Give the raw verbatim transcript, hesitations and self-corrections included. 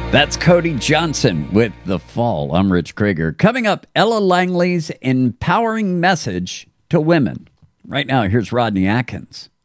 That's Cody Johnson with The Fall. I'm Rich Krieger. Coming up, Ella Langley's empowering message to women. Right now, here's Rodney Atkins.